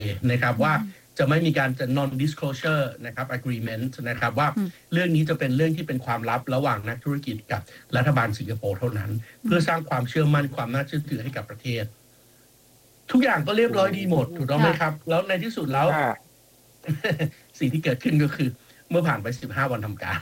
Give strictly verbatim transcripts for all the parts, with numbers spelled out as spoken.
นะครับว่าจะไม่มีการจะ non disclosure นะครับ agreement นะครับว่าเรื่องนี้จะเป็นเรื่องที่เป็นความลับระหว่างนักธุรกิจกับรัฐบาลสิงคโปร์เท่านั้นเพื่อสร้างความเชื่อมั่นความน่าเชื่อถือให้กับประเทศทุกอย่างก็เรียบร้อยดีหมดถูกต้องไหมครับแล้วในที่สุดแล้วสิ่งที่เกิดขึ้นก็คือเมื่อผ่านไปสิบห้าวันทำการ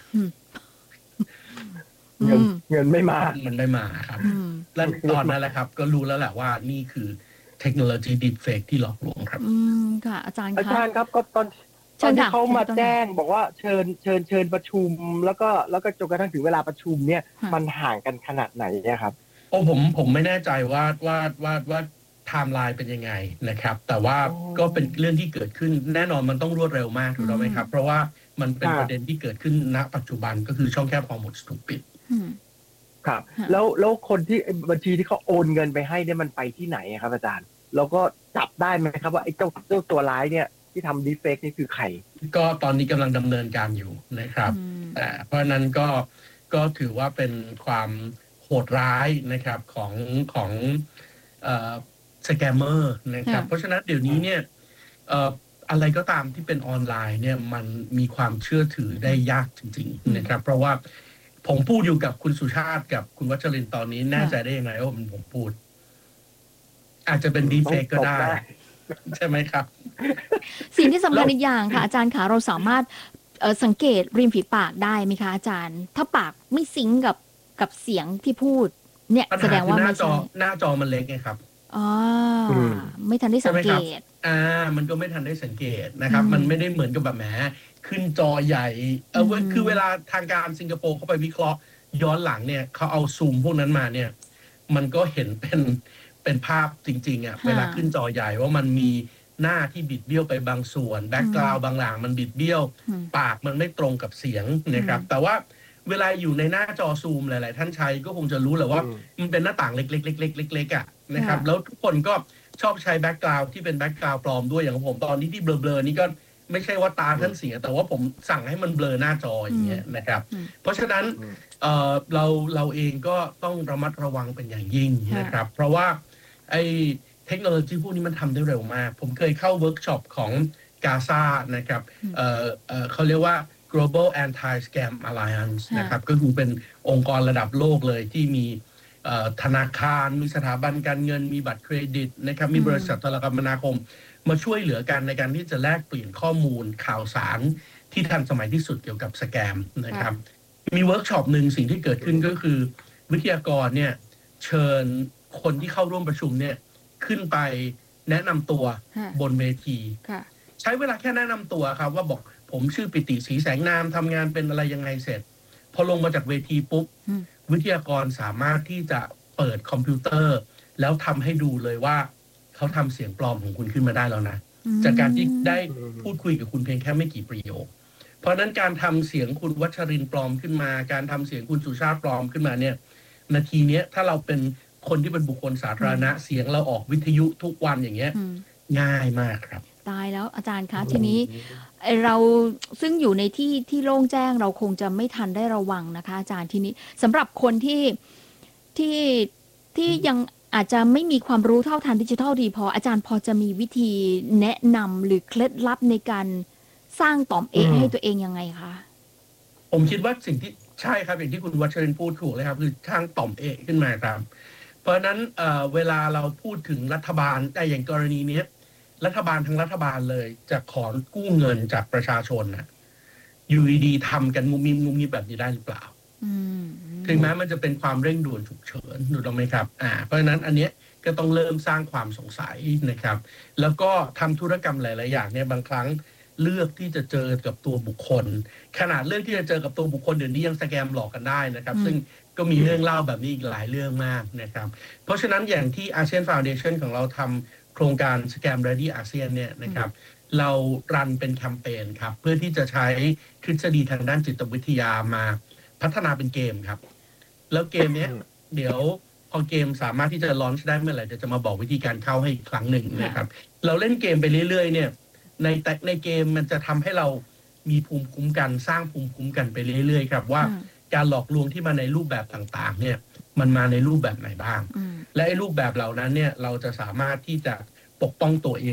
เงินเงินไม่มามันไม่มาครับและตอนนั้นแหละครับก็รู้แล้วแหละว่านี่คือเทคโนโลยี deepfake ที่หลอกลวงครับอืมค่ะอาจารย์อาจารย์ครับก็ตอนตอนที่เขามาแจ้งบอกว่าเชิญเชิญเชิญประชุมแล้วก็แล้วก็จนกระทั่งถึงเวลาประชุมเนี่ยมันห่างกันขนาดไหนเนี่ยครับโอ้ผมผมไม่แน่ใจว่าว่าว่าว่าไทม์ไลน์เป็นยังไงนะครับแต่ว่าก็เป็นเรื่องที่เกิดขึ้นแน่นอนมันต้องรวดเร็วมากถูกต้องไหมครับเพราะว่ามันเป็นประเด็นที่เกิดขึ้นณปัจจุบันก็คือช่องแคบฮอร์โมนถูกปิดครับแล้วแล้วคนที่บัญชีที่เขาโอนเงินไปให้เนี่ยมันไปที่ไหนครับอาจารย์แล้วก็จับได้ไหมครับว่าไอ้เจ้าเจ้าตัวร้ายเนี่ยที่ทำดีเฟกนี่คือใครก็ตอนนี้กำลังดำเนินการอยู่นะครับเพราะนั้นก็ก็ถือว่าเป็นความโหดร้ายนะครับของของเอ่อสแกมเมอร์นะครับเพราะฉะนั้นเดี๋ยวนี้เนี่ยเอ่ออะไรก็ตามที่เป็นออนไลน์เนี่ยมันมีความเชื่อถือได้ยากจริงๆนะครับเพราะว่าผมพูดอยู่กับคุณสุชาติกับคุณวัชรินทร์ตอนนี้แน่ใจได้ยังไงว่าผมพูดอาจจะเป็นดีเฟกก็ได้ใช่ไหมครับสิ่งที่สำคัญอีกอย่างค่ะอาจารย์คะเราสามารถสังเกตริมฝีปากได้ไหมคะอาจารย์ถ้าปากไม่ซิงกับกับเสียงที่พูดเนี่ยแสดงว่าหน้าจอหน้าจอมันเล็กไงครับอ๋อไม่ทันได้สังเกตอ่ามันก็ไม่ทันได้สังเกตนะครับมันไม่ได้เหมือนกับแบบแหมขึ้นจอใหญ่เออคือเวลาทางการสิงคโปร์เขาไปวิเคราะห์ย้อนหลังเนี่ยเขาเอาซูมพวกนั้นมาเนี่ยมันก็เห็นเป็นเป็นภาพจริงๆอ่ะเวลาขึ้นจอใหญ่ว่ามันมีหน้าที่บิดเบี้ยวไปบางส่วนแบ็กกราวด์บางหลังมันบิดเบี้ยวปากมันไม่ตรงกับเสียงนะครับแต่ว่าเวลาอยู่ในหน้าจอซูมหลายๆท่านใช้ก็คงจะรู้แหละว่ามันเป็นหน้าต่างเล็กๆๆๆๆๆอ่ะนะครับแล้วทุกคนก็ชอบใช้แบ็กกราวด์ที่เป็นแบ็กกราวด์ปลอมด้วยอย่างผมตอนนี้ที่เบลอๆนี่ก็ไม่ใช่ว่าตาท่านเสียแต่ว่าผมสั่งให้มันเบลอหน้าจออย่างเงี้ยนะครับเพราะฉะนั้นเอ่อเราเราเองก็ต้องระมัดระวังเป็นอย่างยิ่งนะครับเพราะว่าไอ้เทคโนโลยีพวกนี้มันทำได้เร็วมากผมเคยเข้าเวิร์กช็อปของกาซานะครับเอ่อเอ่อเขาเรียกว่า global anti scam alliance นะครับก็คือเป็นองค์กรระดับโลกเลยที่มีธนาคารมีสถาบันการเงินมีบัตรเครดิตนะครับมีบริษัทโทรคมนาคมมาช่วยเหลือกันในการที่จะแลกเปลี่ยนข้อมูลข่าวสารที่ทันสมัยที่สุดเกี่ยวกับสแกมนะครับมีเวิร์กช็อปหนึ่งสิ่งที่เกิดขึ้นก็คือวิทยากรเนี่ยเชิญคนที่เข้าร่วมประชุมเนี่ยขึ้นไปแนะนำตัวบนเวทีใช้เวลาแค่แนะนำตัวครับว่าบอกผมชื่อปิติศรีแสงนามทำงานเป็นอะไรยังไงเสร็จพอลงมาจากเวทีปุ๊บวิทยากรสามารถที่จะเปิดคอมพิวเตอร์แล้วทำให้ดูเลยว่าเขาทำเสียงปลอมของคุณขึ้นมาได้แล้วนะจากการที่ได้พูดคุยกับคุณเพียงแค่ไม่กี่ประโยคเพราะนั้นการทำเสียงคุณวัชรินทร์ปลอมขึ้นมาการทำเสียงคุณสุชาติปลอมขึ้นมาเนี่ยนาทีนี้ถ้าเราเป็นคนที่เป็นบุคคลสาธารณะเสียงเราออกวิทยุทุกวันอย่างเงี้ยง่ายมากครับตายแล้วอาจารย์คะทีนี้เราซึ่งอยู่ในที่ที่โล่งแจ้งเราคงจะไม่ทันได้ระวังนะคะอาจารย์ทีนี้สำหรับคนที่ที่ที่ยังอาจจะไม่มีความรู้เท่าทันดิจิทัลดีพออาจารย์พอจะมีวิธีแนะนำหรือเคล็ดลับในการสร้างต่อมเอให้ตัวเองยังไงคะผมคิดว่าสิ่งที่ใช่ครับอย่างที่คุณวัชรินทร์พูดถูกเลยครับคือสร้างต่อมเอขึ้นมาครับเพราะนั้น เ, เวลาเราพูดถึงรัฐบาลแต่อย่างกรณีนี้รัฐบาลทั้งรัฐบาลเลยจะขอกู้เงินจากประชาชนนะอยู่ดีๆทำกันงุมงิมงุมงิมแบบนี้ได้หรือเปล่าถึงแม้มันจะเป็นความเร่งด่วนฉุกเฉินถูกต้องไหมครับอ่าเพราะฉะนั้นอันเนี้ยก็ต้องเริ่มสร้างความสงสัยนะครับแล้วก็ทำธุรกรรมหลายๆอย่างเนี่ยบางครั้งเลือกที่จะเจอกับตัวบุคคลขนาดเลือกที่จะเจอกับตัวบุคคลเดี๋ยวนี้ยังสแกมหลอกกันได้นะครับซึ่งก็มีเรื่องเล่าแบบนี้อีกหลายเรื่องมากนะครับเพราะฉะนั้นอย่างที่ อาเซียน ฟาวเดชั่น ของเราทำโครงการ Scam Ready อาเซียนเนี่ยนะครับเรารันเป็นแคมเปญครับเพื่อที่จะใช้ทฤษฎีทางด้านจิตวิทยามาพัฒนาเป็นเกมครับแล้วเกมนี้เดี๋ยวพอเกมสามารถที่จะลอนช์ได้เมื่อไหร่จะมาบอกวิธีการเข้าให้อีกครั้งหนึ่งนะครับเราเล่นเกมไปเรื่อยๆเนี่ยในแต่ในเกมมันจะทำให้เรามีภูมิคุ้มกันสร้างภูมิคุ้มกันไปเรื่อยๆครับว่าการหลอกลวงที่มาในรูปแบบต่างๆเนี่ยมันมาในรูปแบบไหนบ้างและไอ้รูปแบบเหล่านั้นเนี่ยเราจะสามารถที่จะปกป้องตัวเอง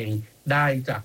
ได้จาก